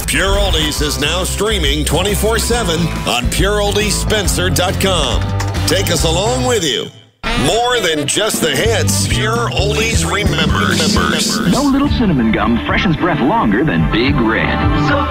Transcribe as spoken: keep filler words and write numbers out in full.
Pure Oldies is now streaming twenty-four seven on pure oldies spencer dot com. Take us along with you. More than just the hits, Pure Oldies remembers. No little cinnamon gum freshens breath longer than Big Red. So